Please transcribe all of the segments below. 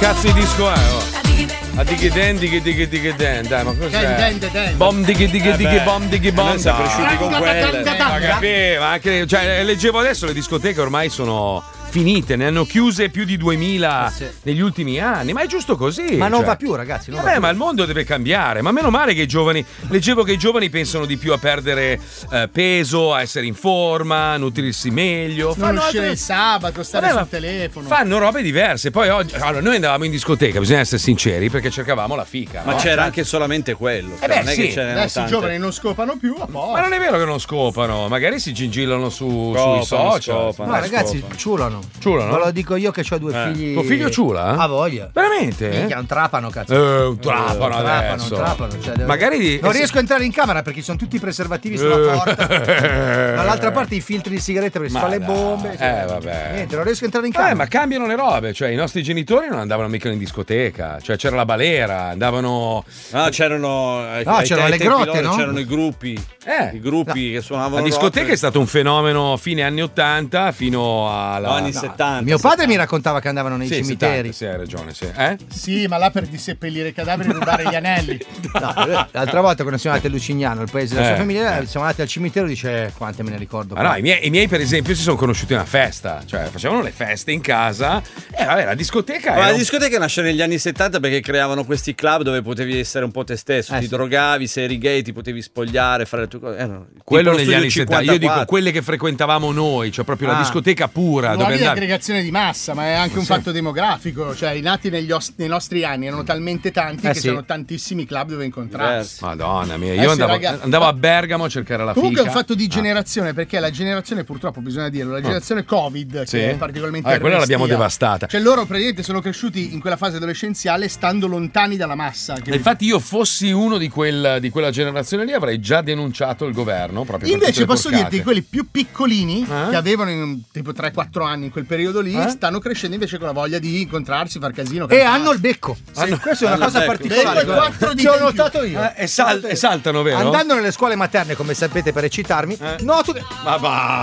cazzo di disco è? Oh? A dighi den, dai, ma cos'è? Bom dighi bom. Noi siamo cresciuti con quelle. Ma capì, ma anche, cioè, leggevo adesso le discoteche ormai sono finite, ne hanno chiuse più di 2000 negli ultimi anni, ma è giusto così. Ma non va più, ragazzi. Vabbè, ma il mondo deve cambiare. Ma meno male che i giovani, leggevo che i giovani pensano di più a perdere peso, a essere in forma, a nutrirsi meglio. Non uscire il sabato, stare sul telefono. Fanno robe diverse. Poi oggi, allora, noi andavamo in discoteca, bisogna essere sinceri, perché cercavamo la fica. Ma c'era anche solamente quello. Beh, non è sì. che ce Adesso i giovani non scopano più. Ma non è vero che non scopano, magari si gingillano sui social. No, ragazzi, ciulano. Ciulano? Ve lo dico io che ho due figli. Tuo figlio ciula? Ha voglia. Veramente? Minchia, un trapano, cazzo. Un trapano adesso. Cioè, magari non riesco a entrare in camera perché sono tutti i preservativi sulla porta. Dall'altra parte i filtri di sigarette perché si fa le bombe. Vabbè. Niente, non riesco a entrare in camera. Ma cambiano le robe, cioè i nostri genitori non andavano mica in discoteca, cioè c'era la balera, andavano. C'erano le grotte, no? C'erano i gruppi. I gruppi che suonavano. La discoteca è stato un fenomeno fine anni 80 fino anni 70. Mio padre mi raccontava che andavano nei cimiteri. 70, sì, hai ragione, sì. Sì, ma là per disseppellire i cadaveri e rubare gli anelli. No, l'altra volta quando siamo andati a Lucignano, il paese della sua famiglia, siamo andati al cimitero, dice quante me ne ricordo. Ma no, i miei per esempio si sono conosciuti a una festa, cioè facevano le feste in casa e vabbè, la discoteca. Ma la discoteca nasce negli anni 70 perché creavano questi club dove potevi essere un po' te stesso, ti drogavi, se eri gay ti potevi spogliare, fare le tue cose. Quello negli anni 70, io dico quelle che frequentavamo noi, cioè proprio la discoteca pura. Non dove è aggregazione di massa, ma è anche un fatto demografico, cioè i nati nei nostri anni erano talmente tanti che c'erano tantissimi club dove incontrarsi. Madonna mia, io andavo a Bergamo a cercare la Comunque fica. è un fatto di generazione, perché la generazione, purtroppo bisogna dirlo, la generazione Covid, che è particolarmente quella l'abbiamo devastata. Cioè loro praticamente sono cresciuti in quella fase adolescenziale stando lontani dalla massa. Infatti io fossi uno di quella generazione lì avrei già denunciato il governo proprio. Invece posso dirti, quelli più piccolini che avevano tipo 3-4 anni in quel periodo lì stanno crescendo invece con la voglia di incontrarsi, far casino. E hanno il becco. Questa è una cosa particolare che ho notato io. E saltano, vero? Andando nelle scuole materne, come sapete, per eccitarmi, noto che. Ma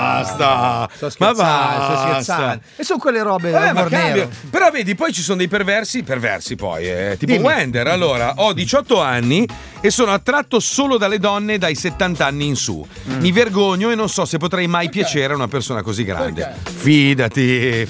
basta! Sto scherzando. E sono quelle robe d'amor nero. Però vedi, poi ci sono dei perversi poi, tipo Wender. Allora, ho 18 anni e sono attratto solo dalle donne dai 70 anni in su. Mi vergogno e non so se potrei mai piacere a una persona così grande. Fidati.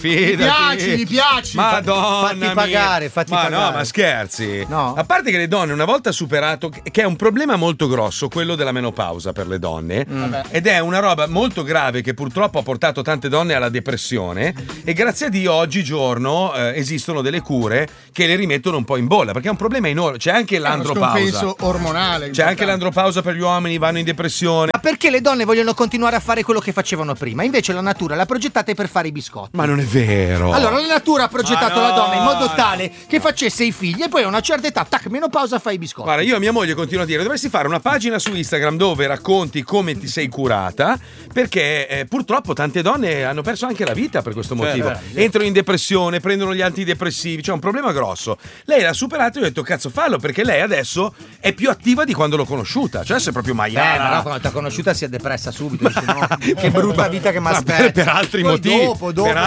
Mi piaci. Madonna fatti pagare. No, ma scherzi. No. A parte che le donne, una volta superato, che è un problema molto grosso, quello della menopausa per le donne, ed è una roba molto grave che purtroppo ha portato tante donne alla depressione, e grazie a Dio oggigiorno esistono delle cure che le rimettono un po' in bolla, perché è un problema enorme. C'è anche l'andropausa ormonale. C'è anche l'andropausa per gli uomini, vanno in depressione. Ma perché le donne vogliono continuare a fare quello che facevano prima? Invece la natura l'ha progettata per fare i biscotti. Ma non è vero. Allora la natura ha progettato la donna in modo tale che facesse i figli e poi a una certa età, tac, menopausa, fai i biscotti. Guarda, io a mia moglie continuo a dire: dovresti fare una pagina su Instagram dove racconti come ti sei curata, perché purtroppo tante donne hanno perso anche la vita per questo motivo. Entrano in depressione, prendono gli antidepressivi, c'è un problema grosso. Lei l'ha superato e io ho detto: cazzo, fallo, perché lei adesso è più attiva di quando l'ho conosciuta. Cioè adesso è proprio maiala. Ma no, quando t'ha conosciuta si è depressa subito. Dice, no, che brutta vita che mi aspetta. Per altri motivi. Dopo per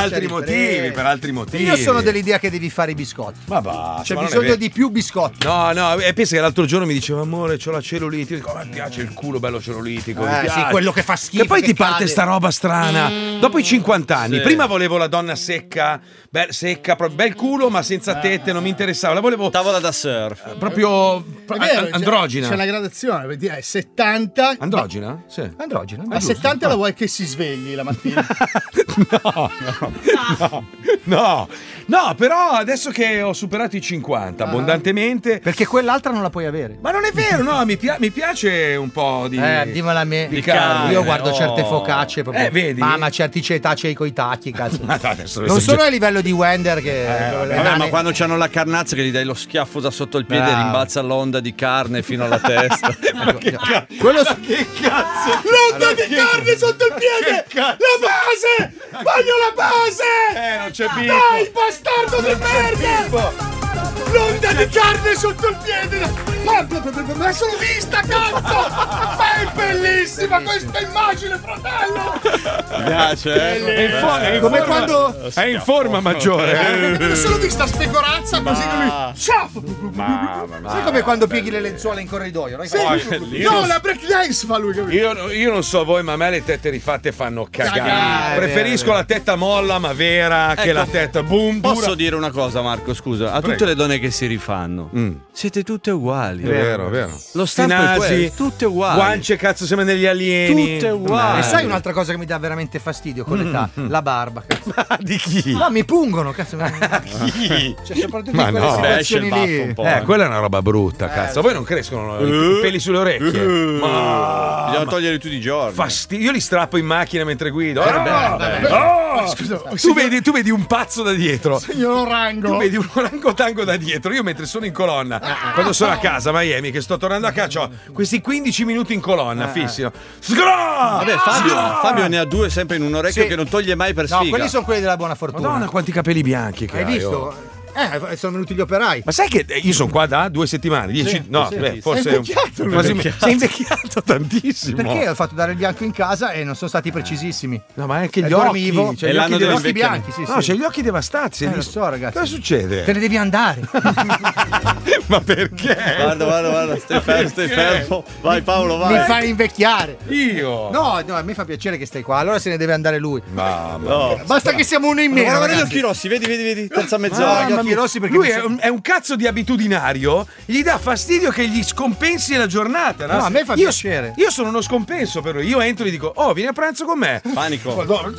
altri motivi. Io sono dell'idea che devi fare i biscotti. Ma basta. C'è bisogno di più biscotti. No, e pensa che l'altro giorno mi diceva: amore, c'ho la cellulite. Io dico: mi piace il culo bello cellulitico. Mi piace. Sì, quello che fa schifo. Che poi ti parte sta roba strana. Dopo i 50 anni, prima volevo la donna secca, bel culo, ma senza tette, non mi interessava. La volevo tavola da surf. Proprio androgina. C'è una gradazione, per dire 70. Androgina? Sì. Androgina. A 70 la vuoi che si svegli la mattina? No, però adesso che ho superato i 50 abbondantemente. Perché quell'altra non la puoi avere. Ma non è vero, no, mi piace un po' di. Dimmela a me. Di carne. Io guardo certe focacce proprio. Vedi? Ma certi cetacei coi tacchi, cazzo. Non sono a livello di Wender che. Ma quando c'hanno la carnazza che gli dai lo schiaffo da sotto il piede e rimbalza l'onda di carne fino alla testa. Ma che cazzo? Che cazzo? L'onda di carne sotto il piede! La base! Voglio la base! Non c'è Pippo! Dai, bastardo di merda! L'onda di carne sotto il piede! Ma sono vista, cazzo! Ma è bellissima questa immagine, fratello! Mi piace, È come quando è in forma maggiore. Me sono vista specorazza così che lui. sai come quando pieghi le lenzuola in corridoio, no? No, la break dance fa lui, capito? Io non so voi, ma a me le tette rifatte fanno cagare. Preferisco la tetta molla ma vera che la tetta boom dura. Posso dire una cosa, Marco? Scusa, a tutte le donne che si rifanno, siete tutte uguali. È vero, è vero. Lo stampo è quello, tutte uguali. Guance, cazzo, sembra degli alieni. Tutte uguali. E sai un'altra cosa che mi dà veramente fastidio con l'età? La barba. Di chi? No, mi pungono, cazzo. Chi? Cioè, soprattutto Ma in quelle no. situazioni Esce il lì. baffo un po'. Quella è una roba brutta, cazzo. Voi non crescono i peli sulle orecchie. Bisogna toglierli tutti i giorni. Fastidio. Io li strappo in macchina mentre guido. Scusa, Tu vedi un pazzo da dietro. signor Orango. Tu vedi un orangotango da dietro. Io mentre sono in colonna, quando sono a casa a Miami, che sto tornando a casa, ho questi 15 minuti in colonna, fissi. Vabbè, Fabio ne ha due sempre in un orecchio che non toglie mai per sfiga. No, quelli sono quelli della buona fortuna. Madonna, quanti capelli bianchi che Hai hai, visto? oh. Sono venuti gli operai. Ma sai che io sono qua da 2 settimane? 10? No, beh, forse. È invecchiato, lui. Sei invecchiato tantissimo. Perché ho fatto dare il bianco in casa e non sono stati precisissimi. No, ma anche gli Dormivo, occhi. cioè E gli l'anno occhi, dello occhi bianchi, sì, No, sì. c'hai gli occhi devastati. Lo so, ragazzi. Cosa succede? Te ne devi andare. Ma perché? Guarda, stai fermo. Vai Paolo, vai. Mi fai invecchiare. Io? No, a me fa piacere che stai qua. Allora se ne deve andare lui. No. Basta che siamo uno in meno. Guarda gli ragazzi. occhi rossi, vedi, terza mezz'ora. Gli occhi rossi perché Lui mi è un cazzo di abitudinario, gli dà fastidio che gli scompensi la giornata. No, No, a me fa piacere. Io sono uno scompenso per lui. Io entro e gli dico: oh, vieni a pranzo con me. Panico.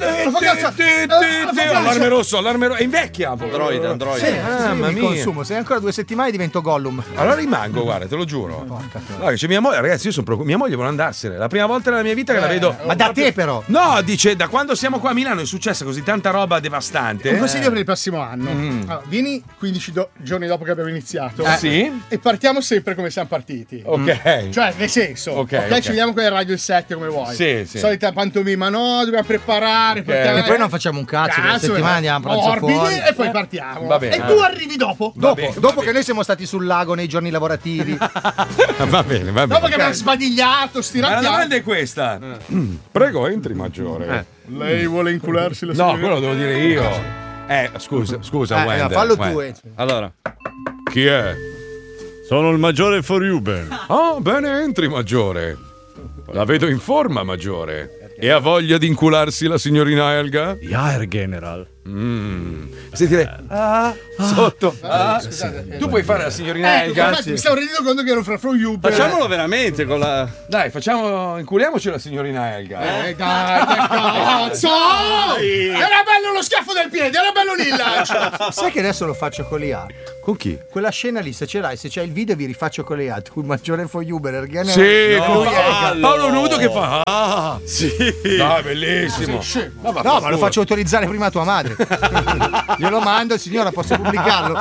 Allarme rosso, è invecchia. Android. Sì, Mamma mi mia. consumo. Se ancora 2 settimane divento Gollum. Allora rimango, guarda, te lo giuro. No, che c'è mia moglie, ragazzi, io sono preoccupato. Mia moglie vuole andarsene. La prima volta nella mia vita che la vedo. Ma da te però. No, dice, da quando siamo qua a Milano è successa così tanta roba devastante. Un consiglio per il prossimo anno. Allora, vieni 15 giorni dopo che abbiamo iniziato. Sì? E partiamo sempre come siamo partiti. Ok. Cioè, nel senso, ok, ci vediamo con il radio il 7 come vuoi. Sì. Solita pantomima, no, dobbiamo preparare. Partiamo, E poi non facciamo un cazzo. La settimana andiamo a pranzo morbidi, fuori. e poi partiamo. Va bene. E tu arrivi dopo. Dopo che noi siamo stati sul lago nei giorni lavorativi. Va bene. Dopo che abbiamo sbadigliato, Ma la stiracchiato. domanda è questa. Prego, entri, maggiore. Lei vuole incularsi la No, signorina? quello lo devo dire io. Scusa, Wender. fallo Wender. tu. Allora, Chi è? sono il maggiore Foriuben. Oh, bene, entri, maggiore. La vedo in forma, maggiore. E ha voglia di incularsi la signorina Elga? Ja, General. Sentire. Sotto. Scusate. Tu puoi fare la signorina Ecco, Elga? infatti, mi stavo rendendo conto che ero fra Huber. Facciamolo veramente con la. Dai, inculiamoci la signorina Elga. Dai, che cazzo! Era bello lo schiaffo del piede, era bello lì il lancio. Sai che adesso lo faccio con le altri. Con chi? Quella scena lì, se ce l'hai, se c'è il video vi rifaccio con le altri. Il maggiore Foriuber. Sì, No, Paolo Nudo che fa. Sì. Dai, bellissimo. No, ma lo faccio autorizzare prima a tua madre. Glielo mando, signora, posso pubblicarlo?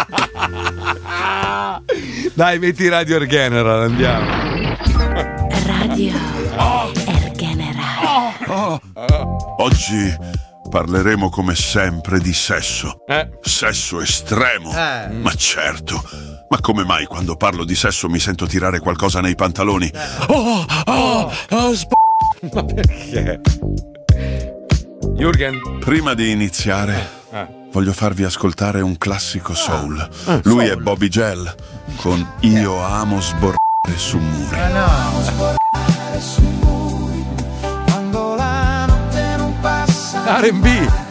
Dai, metti Radio Air General, andiamo. Radio Air General. Oggi parleremo come sempre di sesso. Sesso estremo. Ma certo. Ma come mai quando parlo di sesso mi sento tirare qualcosa nei pantaloni? Ma perché? Jürgen? Prima di iniziare, voglio farvi ascoltare un classico soul. Lui è Bobby Gell con Io amo sborrare su muri. R&B.